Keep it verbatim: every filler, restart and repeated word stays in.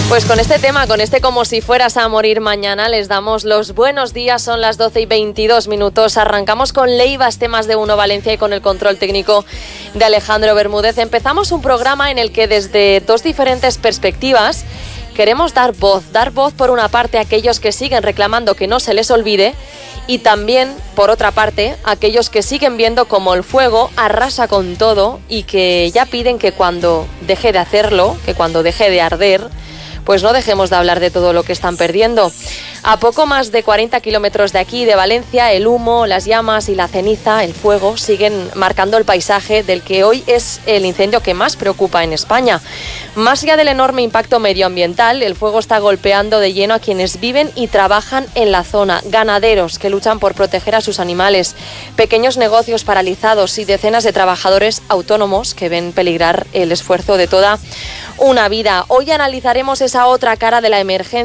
Pues con este tema, con este como si fueras a morir mañana, les damos los buenos días. Son las doce y veintidós minutos. Arrancamos con Leivas, temas de Uno Valencia y con el control técnico de Alejandro Bermúdez. Empezamos un programa en el que desde dos diferentes perspectivas queremos dar voz. Dar voz por una parte a aquellos que siguen reclamando que no se les olvide y también, por otra parte, a aquellos que siguen viendo como el fuego arrasa con todo y que ya piden que cuando deje de hacerlo, que cuando deje de arder, pues no dejemos de hablar de todo lo que están perdiendo. A poco más de cuarenta kilómetros de aquí, de Valencia, el humo, las llamas y la ceniza, el fuego, siguen marcando el paisaje del que hoy es el incendio que más preocupa en España. Más allá del enorme impacto medioambiental, el fuego está golpeando de lleno a quienes viven y trabajan en la zona. Ganaderos que luchan por proteger a sus animales, pequeños negocios paralizados y decenas de trabajadores autónomos que ven peligrar el esfuerzo de toda una vida. Hoy analizaremos esa otra cara de la emergencia